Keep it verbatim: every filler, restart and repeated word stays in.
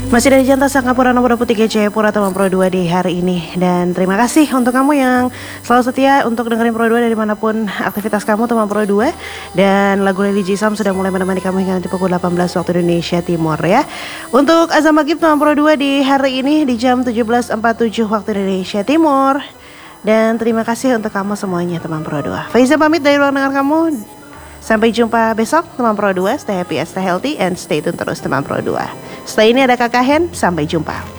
Masih dari Jantan Sangkapura nomor dua puluh tiga Jayapura teman Pro dua di hari ini. Dan terima kasih untuk kamu yang selalu setia untuk dengerin Pro dua dari manapun aktivitas kamu teman Pro dua. Dan lagu Lady Jisam sudah mulai menemani kamu hingga nanti pukul delapan belas waktu Indonesia Timur ya. Untuk Azam Magib teman Pro dua di hari ini di jam tujuh belas empat puluh tujuh waktu Indonesia Timur. Dan terima kasih untuk kamu semuanya teman Pro dua. Faiza pamit dari ruang dengar kamu. Sampai jumpa besok teman Pro dua. Stay happy, stay healthy, and stay tune terus teman Pro dua. Setelah ini ada Kakak Hen, sampai jumpa.